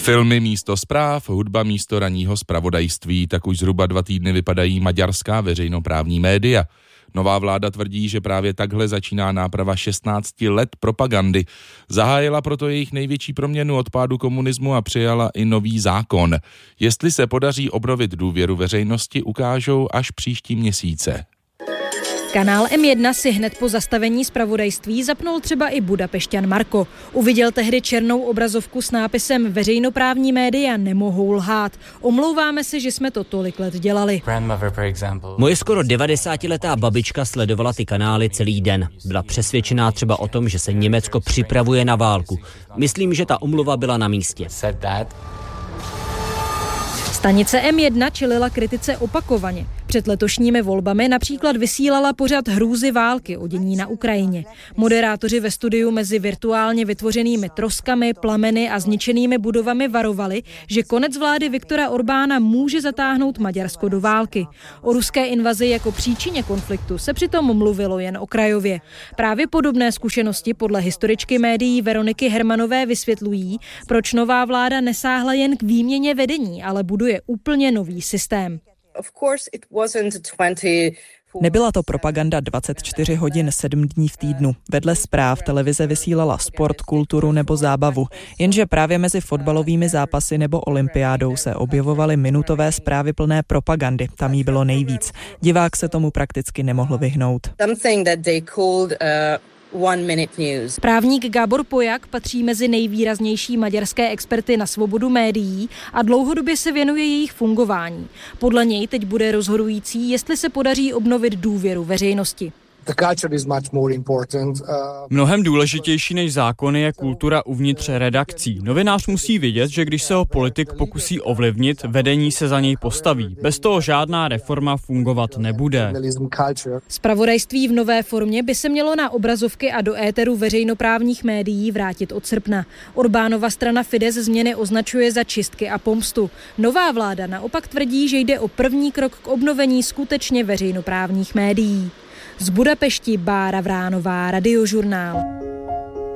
Filmy místo zpráv, hudba místo ranního zpravodajství, tak už zhruba 2 týdny vypadají maďarská veřejnoprávní média. Nová vláda tvrdí, že právě takhle začíná náprava 16 let propagandy. Zahájila proto jejich největší proměnu od pádu komunismu a přijala i nový zákon. Jestli se podaří obnovit důvěru veřejnosti, ukážou až příští měsíce. Kanál M1 si hned po zastavení zpravodajství zapnul třeba i Budapešťan Marko. Uviděl tehdy černou obrazovku s nápisem Veřejnoprávní média nemohou lhát. Omlouváme se, že jsme to tolik let dělali. Moje skoro 90letá babička sledovala ty kanály celý den. Byla přesvědčená třeba o tom, že se Německo připravuje na válku. Myslím, že ta omluva byla na místě. Stanice M1 čelila kritice opakovaně. Před letošními volbami například vysílala pořad Hrůzy války o dění na Ukrajině. Moderátoři ve studiu mezi virtuálně vytvořenými troskami, plameny a zničenými budovami varovali, že konec vlády Viktora Orbána může zatáhnout Maďarsko do války. O ruské invazi jako příčině konfliktu se přitom mluvilo jen okrajově. Právě podobné zkušenosti podle historičky médií Veroniky Hermanové vysvětlují, proč nová vláda nesáhla jen k výměně vedení, ale buduje úplně nový systém. Nebyla to propaganda 24 hodin 7 dní v týdnu. Vedle zpráv televize vysílala sport, kulturu nebo zábavu. Jenže právě mezi fotbalovými zápasy nebo olympiádou se objevovaly minutové zprávy plné propagandy. Tam jí bylo nejvíc. Divák se tomu prakticky nemohl vyhnout. Právník Gábor Pojak patří mezi nejvýraznější maďarské experty na svobodu médií a dlouhodobě se věnuje jejich fungování. Podle něj teď bude rozhodující, jestli se podaří obnovit důvěru veřejnosti. Mnohem důležitější než zákony je kultura uvnitř redakcí. Novinář musí vidět, že když se ho politik pokusí ovlivnit, vedení se za něj postaví. Bez toho žádná reforma fungovat nebude. Zpravodajství v nové formě by se mělo na obrazovky a do éteru veřejnoprávních médií vrátit od srpna. Orbánova strana Fidesz změny označuje za čistky a pomstu. Nová vláda naopak tvrdí, že jde o první krok k obnovení skutečně veřejnoprávních médií. Z Budapešti Bára Vránová, Radiožurnál.